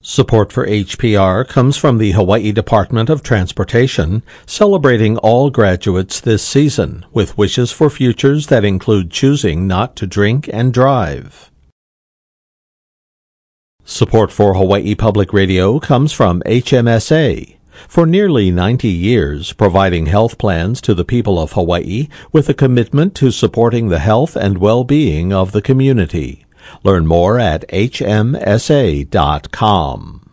Support for HPR comes from the Hawaii Department of Transportation, celebrating all graduates this season with wishes for futures that include choosing not to drink and drive. Support for Hawaii Public Radio comes from HMSA. For nearly 90 years, providing health plans to the people of Hawaii with a commitment to supporting the health and well-being of the community. Learn more at hmsa.com.